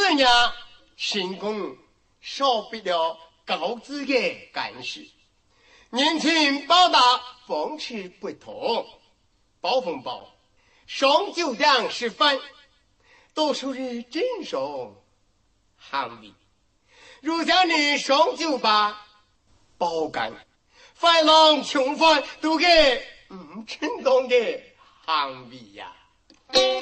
这样成功少不了高知的干事。年轻报答风趣不同，包风包上酒店吃饭，都属于正常行为。如像你上酒吧包干，饭郎穷饭都给称当的行为呀。